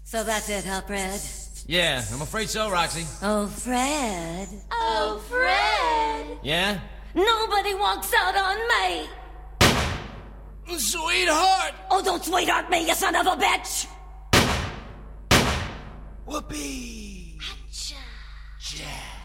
So that's it, huh, Fred? Yeah, I'm afraid so, Roxy. Oh, Fred. Oh, Fred! Yeah? Nobody walks out on me! Sweetheart! Oh, don't sweetheart me, you son of a bitch! Whoopee! Hatcha! Yeah.